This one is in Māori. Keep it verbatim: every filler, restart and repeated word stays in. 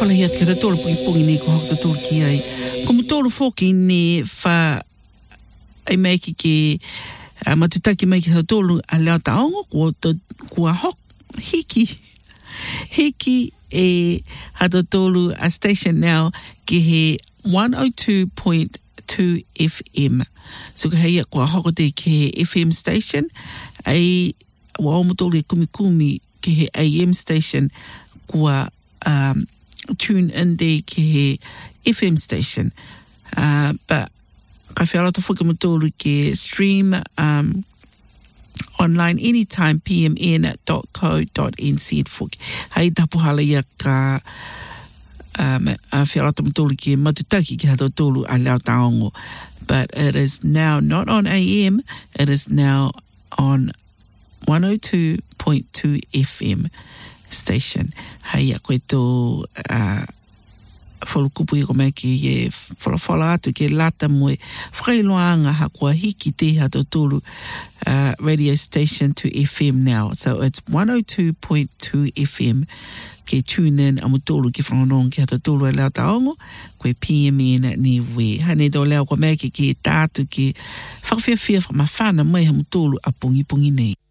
whalahiat ka tōru pungi pungi ni ko hok tōru ki ai. Ko mu tōru whoki ni wha ai mai ki ke uh, matutaki mai ki tōru a leo taongo ko kua hok hiki. Hiki e hata tōru a station now ki he one oh two point two F M. So ka hei kua hoko te ki he F M station ai wa omu tōru e kumi kumi ki he A M station kua um, tune in there ki he F M station. Uh, but ka whiarata whuka matoru ki stream um, online anytime p m n dot co dot n z whuki. Hei tapuhala ia ka um, a whiarata matoru ki matutaki ki hato tōru a Leo Taongo. But it is now not on A M, it is now on one oh two point two F M station. Hei a koe tō uh, whalukupu i ko mai ki e whalawhala atu ke lata moe whakailoanga ha kua hiki te hato tōru uh, radio station to F M now. So it's one oh two point two F M ke tune in amu tōru ki whanonong ki hato tōru a Leo Taongo koe P M N ni we. Hane tō leo ko mai ki ki tātu ki whakawhiawhia whamawhana mai hamu tōru a pungi pungi nei.